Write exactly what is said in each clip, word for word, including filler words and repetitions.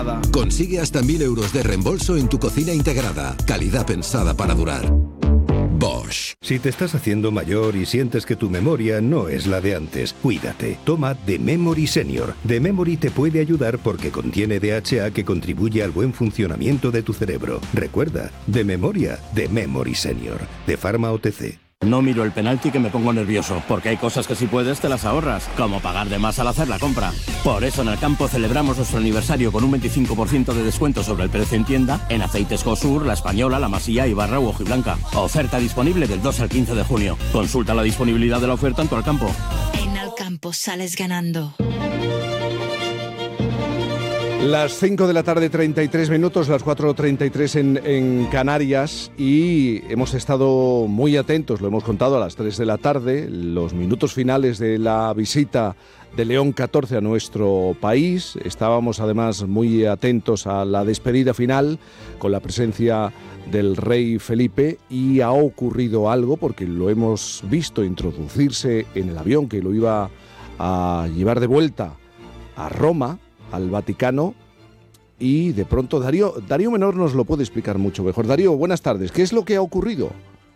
Consigue hasta mil euros de reembolso en tu cocina integrada. Calidad pensada para durar. Bosch. Si te estás haciendo mayor y sientes que tu memoria no es la de antes, cuídate. Toma The Memory Senior. The Memory te puede ayudar porque contiene D H A que contribuye al buen funcionamiento de tu cerebro. Recuerda, de memoria, The Memory Senior. De Pharma O T C. No miro el penalti que me pongo nervioso, porque hay cosas que si puedes te las ahorras, como pagar de más al hacer la compra. Por eso en el campo celebramos nuestro aniversario con un veinticinco por ciento de descuento sobre el precio en tienda en aceites Cosur, La Española, La Masía, Ibarra u Hojiblanca. Oferta disponible del dos al quince de junio. Consulta la disponibilidad de la oferta en tu Alcampo. En Alcampo sales ganando. Las cinco de la tarde, treinta y tres minutos, las cuatro treinta y tres en, en Canarias, y hemos estado muy atentos, lo hemos contado a las tres de la tarde, los minutos finales de la visita de León catorce a nuestro país. Estábamos además muy atentos a la despedida final con la presencia del rey Felipe, y ha ocurrido algo porque lo hemos visto introducirse en el avión que lo iba a llevar de vuelta a Roma, al Vaticano, y de pronto Darío, Darío Menor nos lo puede explicar mucho mejor. Darío, buenas tardes. ¿Qué es lo que ha ocurrido?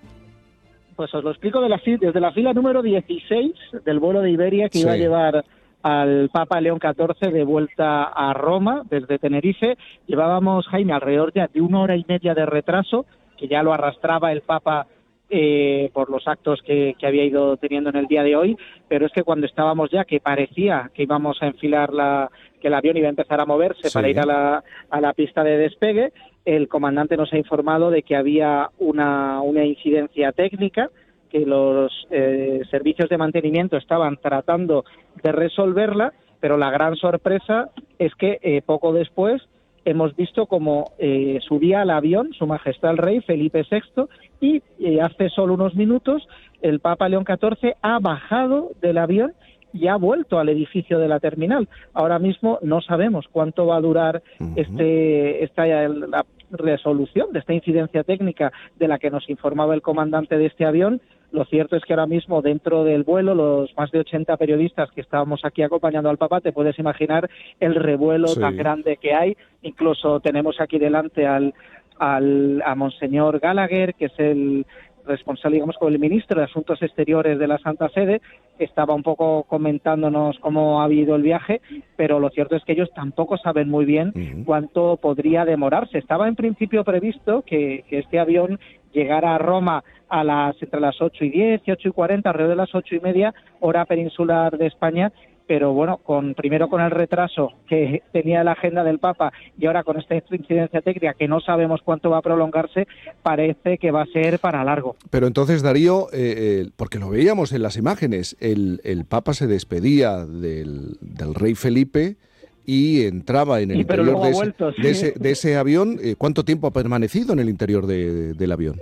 Pues os lo explico de la, desde la fila número dieciséis del vuelo de Iberia que sí. iba a llevar al Papa León catorce de vuelta a Roma desde Tenerife. Llevábamos, Jaime, alrededor ya de una hora y media de retraso, que ya lo arrastraba el Papa Eh, por los actos que, que había ido teniendo en el día de hoy, pero es que cuando estábamos ya, que parecía que íbamos a enfilar la, que el avión iba a empezar a moverse sí. para ir a la, a la pista de despegue, el comandante nos ha informado de que había una, una incidencia técnica, que los eh, servicios de mantenimiento estaban tratando de resolverla, pero la gran sorpresa es que eh, poco después hemos visto cómo eh, subía al avión Su Majestad el Rey Felipe sexto, y eh, hace solo unos minutos el Papa León catorce ha bajado del avión y ha vuelto al edificio de la terminal. Ahora mismo no sabemos cuánto va a durar uh-huh. este esta la resolución de esta incidencia técnica de la que nos informaba el comandante de este avión. Lo cierto es que ahora mismo dentro del vuelo, los más de ochenta periodistas que estábamos aquí acompañando al Papa, te puedes imaginar el revuelo sí. tan grande que hay. Incluso tenemos aquí delante al, al a Monseñor Gallagher, que es el responsable, digamos, como el ministro de Asuntos Exteriores de la Santa Sede. Estaba un poco comentándonos cómo ha habido el viaje, pero lo cierto es que ellos tampoco saben muy bien uh-huh. cuánto podría demorarse. Estaba en principio previsto que, que este avión llegara a Roma a las entre las ocho y diez y ocho y cuarenta, alrededor de las ocho y media, hora peninsular de España, pero bueno, con primero con el retraso que tenía la agenda del Papa y ahora con esta incidencia técnica que no sabemos cuánto va a prolongarse, parece que va a ser para largo. Pero entonces, Darío, eh, eh, porque lo veíamos en las imágenes, el, el Papa se despedía del, del rey Felipe y entraba en el sí, interior de, vuelto, ese, sí. de, ese, de ese avión. Eh, ¿Cuánto tiempo ha permanecido en el interior de, de, del avión?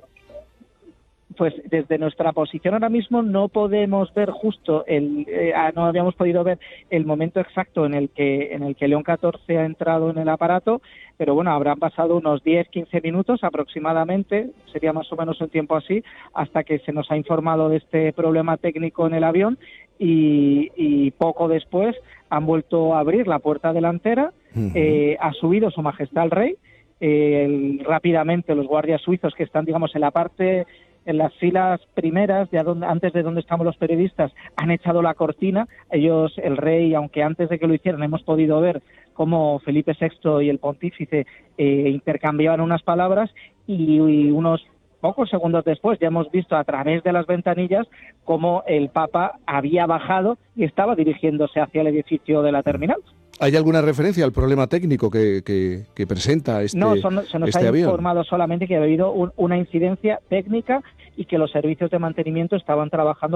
Pues desde nuestra posición ahora mismo no podemos ver justo, el eh, no habíamos podido ver el momento exacto en el que en el que León catorce ha entrado en el aparato, pero bueno, habrán pasado unos diez, quince minutos aproximadamente, sería más o menos un tiempo así, hasta que se nos ha informado de este problema técnico en el avión y, y poco después han vuelto a abrir la puerta delantera, uh-huh. eh, ha subido Su Majestad el Rey, eh, el, rápidamente los guardias suizos que están, digamos, en la parte... en las filas primeras, de donde, antes de donde estamos los periodistas, han echado la cortina. Ellos, el rey, aunque antes de que lo hicieran hemos podido ver cómo Felipe sexto y el pontífice eh, intercambiaban unas palabras, y, y unos pocos segundos después ya hemos visto a través de las ventanillas cómo el Papa había bajado y estaba dirigiéndose hacia el edificio de la terminal. ¿Hay alguna referencia al problema técnico que, que, que presenta este avión? No, son, se nos este ha avión. informado solamente que ha habido un, una incidencia técnica y que los servicios de mantenimiento estaban trabajando